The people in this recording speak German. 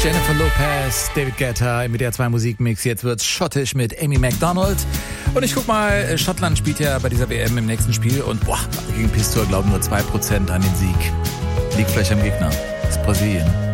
Jennifer Lopez, David Guetta im WDR 2 Musikmix. Jetzt wird's schottisch mit Amy Macdonald. Und ich guck mal, Schottland spielt ja bei dieser WM im nächsten Spiel und gegen Pistor glauben nur 2% an den Sieg. Liegt vielleicht am Gegner. Das ist Brasilien.